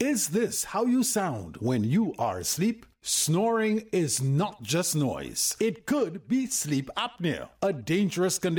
Is this how you sound when you are asleep? Snoring is not just noise. It could be sleep apnea, a dangerous condition